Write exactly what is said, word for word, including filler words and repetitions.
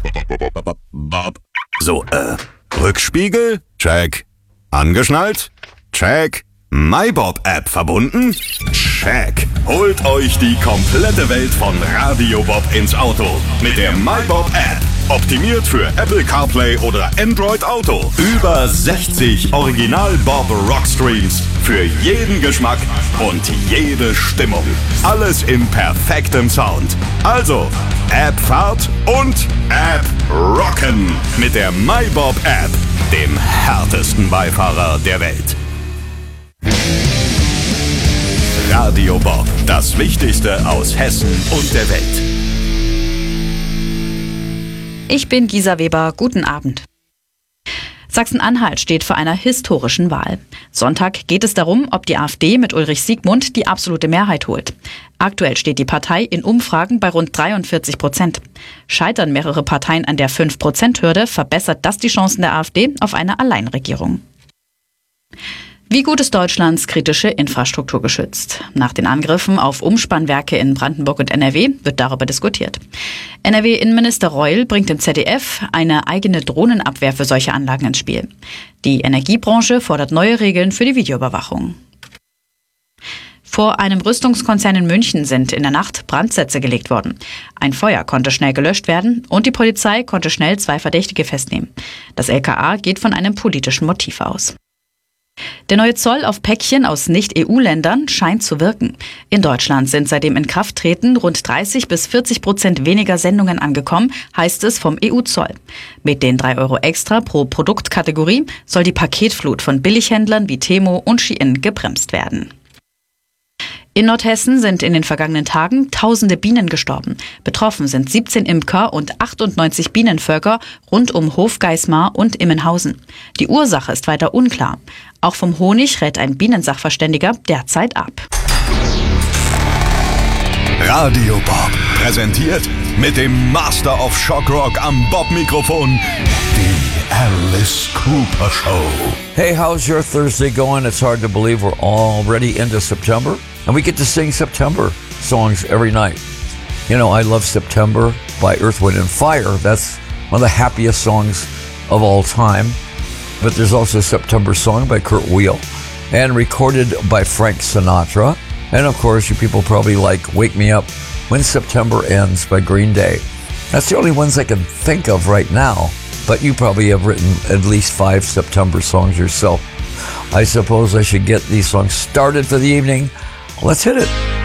So, äh, Rückspiegel? Check. Angeschnallt? Check. MyBob-App verbunden? Check. Holt euch die komplette Welt von Radio Bob ins Auto mit der MyBob-App. Optimiert für Apple CarPlay oder Android Auto. Über sechzig Original Bob Rockstreams für jeden Geschmack und jede Stimmung. Alles in perfektem Sound. Also, App-Fahrt und App Rocken mit der MyBob-App, dem härtesten Beifahrer der Welt. Radio Bob, das Wichtigste aus Hessen und der Welt. Ich bin Gisa Weber, guten Abend. Sachsen-Anhalt steht vor einer historischen Wahl. Sonntag geht es darum, ob die AfD mit Ulrich Siegmund die absolute Mehrheit holt. Aktuell steht die Partei in Umfragen bei rund dreiundvierzig Prozent. Scheitern mehrere Parteien an der fünf Prozent Hürde, verbessert das die Chancen der AfD auf eine Alleinregierung. Wie gut ist Deutschlands kritische Infrastruktur geschützt? Nach den Angriffen auf Umspannwerke in Brandenburg und N R W wird darüber diskutiert. N R W-Innenminister Reul bringt im Z D F eine eigene Drohnenabwehr für solche Anlagen ins Spiel. Die Energiebranche fordert neue Regeln für die Videoüberwachung. Vor einem Rüstungskonzern in München sind in der Nacht Brandsätze gelegt worden. Ein Feuer konnte schnell gelöscht werden und die Polizei konnte schnell zwei Verdächtige festnehmen. Das L K A geht von einem politischen Motiv aus. Der neue Zoll auf Päckchen aus Nicht-E U-Ländern scheint zu wirken. In Deutschland sind seit dem Inkrafttreten rund dreißig bis vierzig Prozent weniger Sendungen angekommen, heißt es vom E U-Zoll. Mit den drei Euro extra pro Produktkategorie soll die Paketflut von Billighändlern wie Temo und Shein gebremst werden. In Nordhessen sind in den vergangenen Tagen tausende Bienen gestorben. Betroffen sind siebzehn Imker und achtundneunzig Bienenvölker rund um Hofgeismar und Immenhausen. Die Ursache ist weiter unklar. Auch vom Honig rät ein Bienensachverständiger derzeit ab. Radio Bob präsentiert mit dem Master of Shock Rock am Bob-Mikrofon die Alice Cooper Show. Hey, how's your Thursday going? It's hard to believe we're already into September. And we get to sing September songs every night. You know, I love September by Earth, Wind and Fire. That's one of the happiest songs of all time. But there's also a September song by Kurt Weill and recorded by Frank Sinatra. And of course, you people probably like Wake Me Up When September Ends by Green Day. That's the only ones I can think of right now. But you probably have written at least five September songs yourself. I suppose I should get these songs started for the evening. Let's hit it.